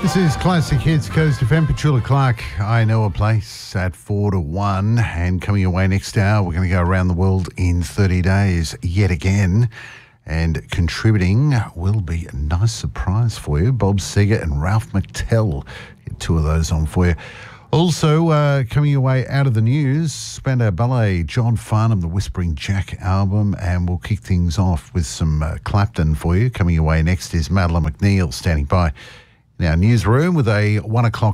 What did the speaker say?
This is Classic Hits, Coast FM. Petula Clark, I Know a Place at 4 to 1. And coming away next hour, we're going to go around the world in 30 days yet again. And contributing will be a nice surprise for you. Bob Seger and Ralph McTell. Get two of those on for you. Also, coming away out of the news, Spandau Ballet, John Farnham, the Whispering Jack album, and we'll kick things off with some Clapton for you. Coming away next is Madeline McNeil standing by in our newsroom with a 1 o'clock